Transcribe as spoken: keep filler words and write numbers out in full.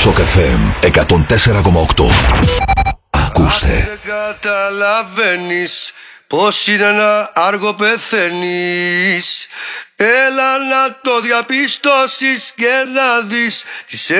Σοκ εφ εμ εκατόν τέσσερα κόμμα οκτώ. Ακούστε. Αν δεν καταλαβαίνεις πως είναι ένα άργο πεθαίνεις, έλα να το διαπιστώσεις και να δεις τις